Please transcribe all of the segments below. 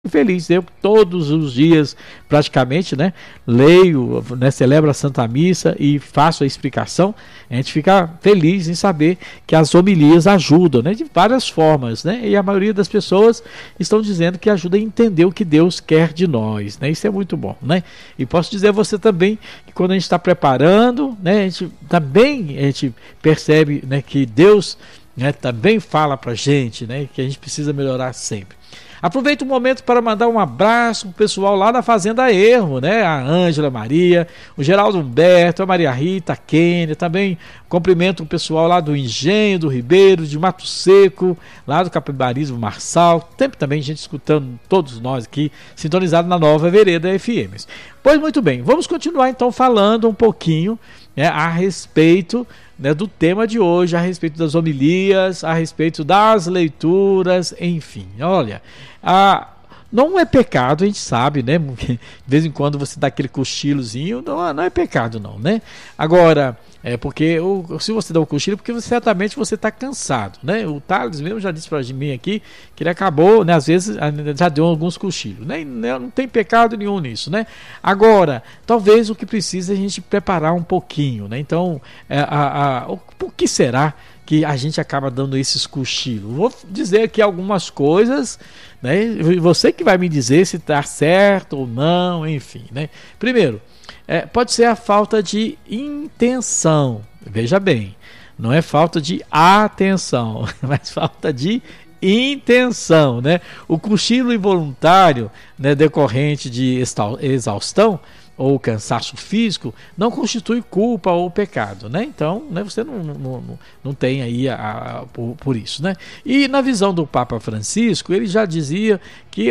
feliz. Eu todos os dias, praticamente, né, leio, né, celebro a Santa Missa e faço a explicação. A gente fica feliz em saber que as homilias ajudam, né, de várias formas, né, e a maioria das pessoas estão dizendo que ajuda a entender o que Deus quer de nós, né, isso é muito bom, né. E posso dizer a você também que quando a gente está preparando, né, a gente percebe, né, que Deus, né, também fala para a gente, né, que a gente precisa melhorar sempre. Aproveito o momento para mandar um abraço pro pessoal lá da Fazenda Ermo, né? A Ângela Maria, o Geraldo Humberto, a Maria Rita, a Kênia, também cumprimento o pessoal lá do Engenho, do Ribeiro, de Mato Seco, lá do Capibarismo, Marçal, sempre também gente escutando, todos nós aqui, sintonizados na Nova Vereda FM. Pois muito bem, vamos continuar então falando um pouquinho, né, a respeito, né, do tema de hoje, a respeito das homilias, a respeito das leituras, enfim, olha, não é pecado, a gente sabe, né, de vez em quando você dá aquele cochilozinho, não é pecado não, né, agora, porque se você dá um cochilo, porque certamente você está cansado, né, o Thales mesmo já disse para mim aqui, que ele acabou, né, às vezes já deu alguns cochilos, né, não tem pecado nenhum nisso, né, agora, talvez o que precisa é a gente preparar um pouquinho, né, então, por que será que a gente acaba dando esses cochilos? Vou dizer aqui algumas coisas, né? Você que vai me dizer se está certo ou não, enfim, né? Primeiro, pode ser a falta de intenção. Veja bem, não é falta de atenção, mas falta de intenção, né? O cochilo involuntário, né, decorrente de exaustão ou cansaço físico, não constitui culpa ou pecado, né? Então, né, você não tem aí por isso, né? E na visão do Papa Francisco, ele já dizia que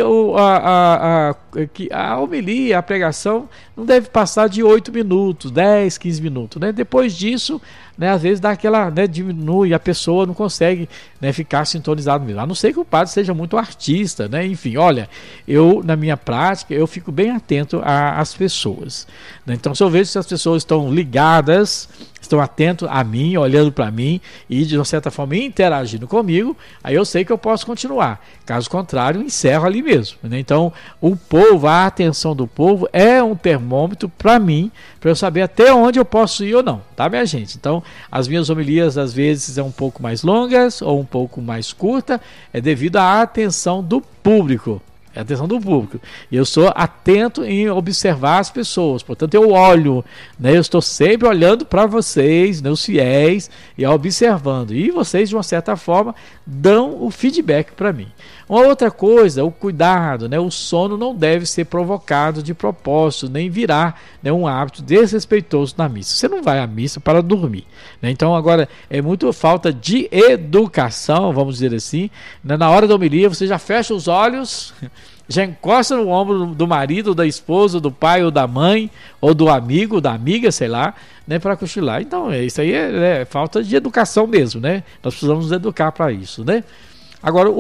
a homilia, a pregação, não deve passar de 8 minutos, 10, 15 minutos, né? Depois disso, né, às vezes dá aquela, né, diminui, a pessoa não consegue, né, ficar sintonizado mesmo. A não ser que o padre seja muito artista, né? Enfim, olha, na minha prática, eu fico bem atento às pessoas, né? Então, se eu vejo que as pessoas estão ligadas, estão atentos a mim, olhando para mim e, de uma certa forma, interagindo comigo, aí eu sei que eu posso continuar. Caso contrário, encerro ali mesmo, né? Então, o povo, a atenção do povo é um termômetro para mim, para eu saber até onde eu posso ir ou não, tá, minha gente? Então, as minhas homilias, às vezes, são um pouco mais longas ou um pouco mais curtas, é devido à atenção do público. É a atenção do público. E eu sou atento em observar as pessoas. Portanto, eu olho, né? Eu estou sempre olhando para vocês, né, os fiéis, e observando. E vocês, de uma certa forma, dão o feedback para mim. Uma outra coisa, o cuidado, né? O sono não deve ser provocado de propósito, nem virar, né, um hábito desrespeitoso na missa. Você não vai à missa para dormir, né? Então, agora, é muito falta de educação, vamos dizer assim, né? Na hora da homilia, você já fecha os olhos, já encosta no ombro do marido, da esposa, do pai ou da mãe, ou do amigo, da amiga, sei lá, né, para cochilar. Então, isso aí é falta de educação mesmo, né? Nós precisamos nos educar para isso, né? Agora,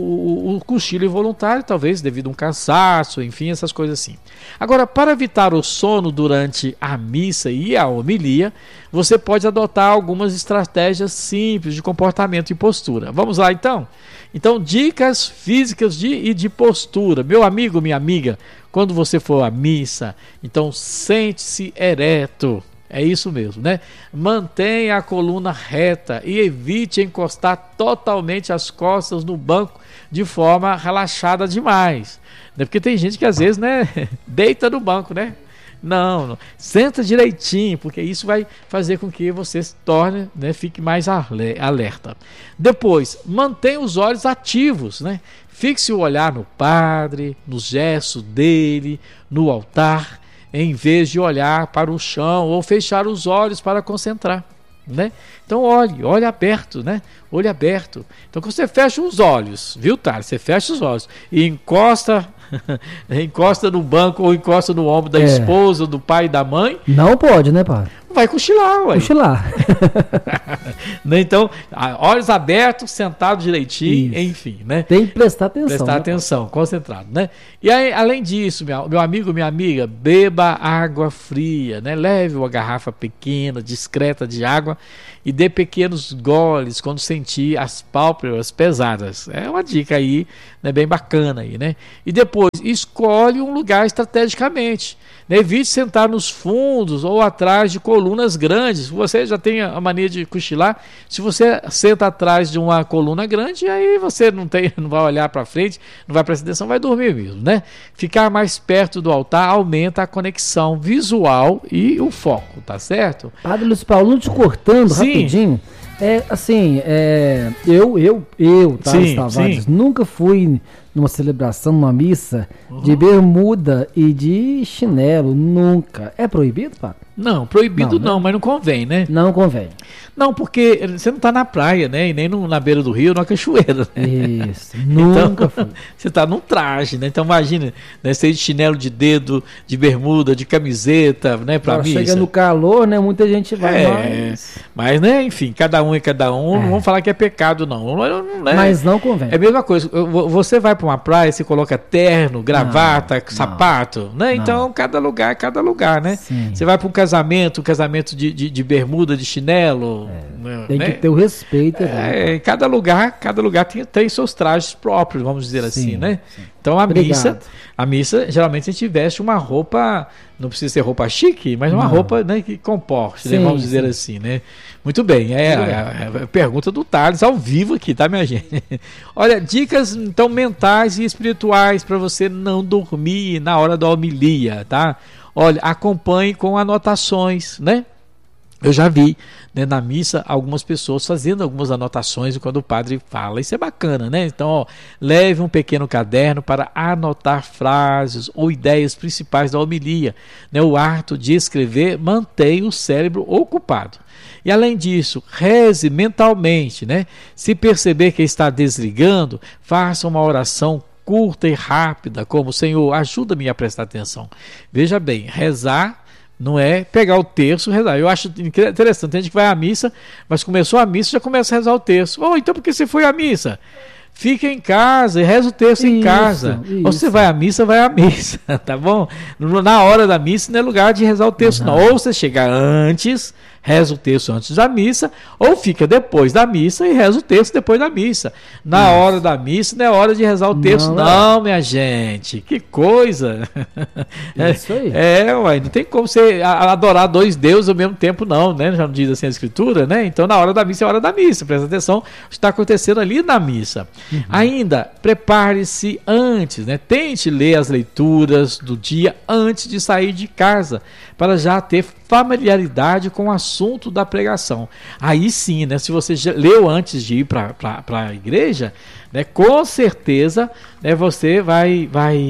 o cochilo involuntário, talvez devido a um cansaço, enfim, essas coisas assim. Agora, para evitar o sono durante a missa e a homilia, você pode adotar algumas estratégias simples de comportamento e postura. Vamos lá, então? Então, dicas físicas e de postura. Meu amigo, minha amiga, quando você for à missa, então sente-se ereto. É isso mesmo, né? Mantenha a coluna reta e evite encostar totalmente as costas no banco de forma relaxada demais, né? Porque tem gente que às vezes, né, deita no banco, né? Não, senta direitinho, porque isso vai fazer com que você se torne, né, fique mais alerta. Depois, mantenha os olhos ativos, né? Fixe o olhar no padre, nos gestos dele, no altar, em vez de olhar para o chão ou fechar os olhos para concentrar, né? Então olhe aberto, né? Olho aberto. Então quando você fecha os olhos, viu, Thales? Você fecha os olhos e encosta no banco ou encosta no ombro da esposa, do pai e da mãe. Não pode, né, pai? vai cochilar, ué. Cochilar. Né? Então, olhos abertos, sentado direitinho, enfim, né? Tem que prestar atenção. Prestar atenção, concentrado, né? E aí, além disso, meu amigo, minha amiga, beba água fria, né? Leve uma garrafa pequena, discreta de água e dê pequenos goles quando sentir as pálpebras pesadas. É uma dica aí, né, bem bacana aí, né? E depois, escolhe um lugar estrategicamente. Né? Evite sentar nos fundos ou atrás de colunas grandes. Você já tem a mania de cochilar. Se você senta atrás de uma coluna grande, aí você não vai olhar para frente, não vai prestar atenção, vai dormir mesmo, né? Ficar mais perto do altar aumenta a conexão visual e o foco, tá certo? Padre Luiz Paulo, te cortando rapidinho. Thales Tavares, nunca fui numa celebração, numa missa de bermuda e de chinelo, nunca. É proibido, Padre? Não, proibido não, mas não convém, né? Não convém. Não, porque você não está na praia, né? E nem na beira do rio, na cachoeira, né? Isso, nunca fui. Você está num traje, né? Então imagina, né? Você de chinelo de dedo, de bermuda, de camiseta, né? Pra missa. Chega no calor, né? Muita gente vai. Mas, né? Enfim, cada um é cada um. Não vamos falar que é pecado, não. Né? Mas não convém. É a mesma coisa. Você vai para uma praia, você coloca terno, gravata, sapato, né? Então cada lugar é cada lugar, né? Sim. Você vai para um casamento de bermuda, de chinelo. Tem que ter o respeito. Cada lugar tem seus trajes próprios, vamos dizer assim, né? Sim. Então a missa, geralmente a gente veste uma roupa, não precisa ser roupa chique, mas uma roupa, né, que comporte, né, vamos dizer assim, né? Muito bem, a pergunta do Thales ao vivo aqui, tá, minha gente? Olha, dicas então mentais e espirituais para você não dormir na hora da homilia, tá? Olha, acompanhe com anotações, né? Eu já vi, né, na missa algumas pessoas fazendo algumas anotações quando o padre fala. Isso é bacana, né? Então, leve um pequeno caderno para anotar frases ou ideias principais da homilia. Né? O ato de escrever mantém o cérebro ocupado. E além disso, reze mentalmente, né? Se perceber que está desligando, faça uma oração curta e rápida, como: Senhor, ajuda-me a prestar atenção. Veja bem, rezar não é pegar o terço e rezar. Eu acho interessante, tem gente que vai à missa, mas começou a missa já começa a rezar o terço. Então por que você foi à missa? Fica em casa e reza o terço em casa. Ou você vai à missa, tá bom? Na hora da missa não é lugar de rezar o terço, não. Ou você chega antes, reza o terço antes da missa, ou fica depois da missa e reza o terço depois da missa. Na hora da missa não é hora de rezar o terço, não, minha gente. Que coisa! Isso aí. Não tem como você adorar dois deuses ao mesmo tempo, não, né? Já não diz assim a escritura, né? Então na hora da missa é hora da missa. Presta atenção o que está acontecendo ali na missa. Ainda, prepare-se antes, né? Tente ler as leituras do dia antes de sair de casa, para já ter familiaridade com o assunto da pregação. Aí sim, né? Se você já leu antes de ir para a igreja, né, com certeza, né, você vai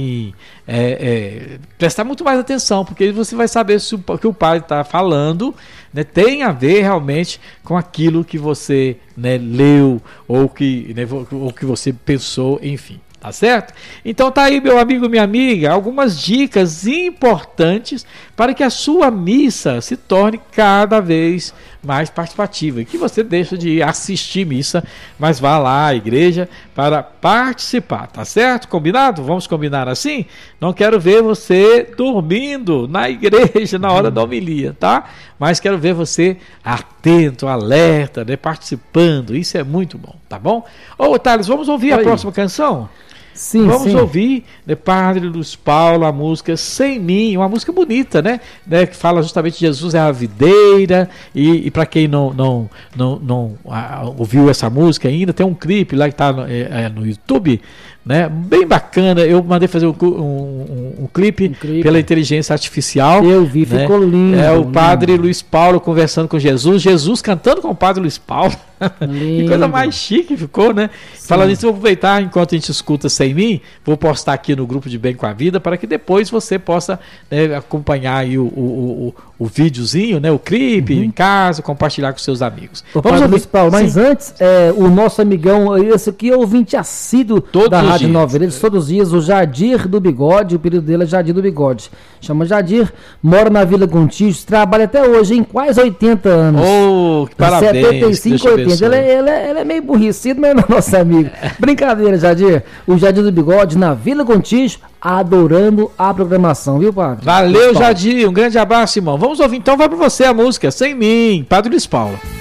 prestar muito mais atenção, porque você vai saber se o que o padre está falando, né, tem a ver realmente com aquilo que você, né, leu ou que você pensou, enfim. Tá certo? Então tá aí, meu amigo, minha amiga, algumas dicas importantes para que a sua missa se torne cada vez mais participativa e que você deixe de assistir missa, mas vá lá à igreja para participar, tá certo? Combinado? Vamos combinar assim? Não quero ver você dormindo na igreja na hora da homilia, tá? Mas quero ver você atento, alerta, né? Participando, isso é muito bom, tá bom? Ô, Thales, vamos ouvir a próxima canção? Sim, vamos ouvir, né, Padre Luiz Paulo, a música Sem Mim, uma música bonita, né, que fala justamente de Jesus é a videira, e para quem não ouviu essa música ainda, tem um clipe lá que está no YouTube, né, bem bacana. Eu mandei fazer um clipe pela inteligência artificial. Eu vi, né? Ficou lindo. O Padre Luiz Paulo conversando com Jesus cantando com o Padre Luiz Paulo. Que coisa mais chique ficou, né? Sim. Falando isso, vou aproveitar enquanto a gente escuta Sem Mim, vou postar aqui no grupo de Bem com a Vida para que depois você possa, né, acompanhar aí o videozinho, né, o clipe em casa, compartilhar com seus amigos. Vamos ouvir, Luiz Paulo, mas antes, o nosso amigão, esse aqui é ouvinte assíduo da Rádio Nova Vereda, todos os dias, o Jadir do Bigode, o apelido dele é Jadir do Bigode. Chama Jadir, mora na Vila Gontijo, trabalha até hoje, em quase 80 anos. Oh, que parabéns. 75, 80. Ele é meio burricido, mas não é nosso amigo. Brincadeira, Jadir. O Jadir do Bigode, na Vila Gontijo, adorando a programação, viu, padre? Valeu, Jadir. Um grande abraço, irmão. Vamos ouvir, então, vai pra você a música Sem Mim, Padre Luiz Paulo.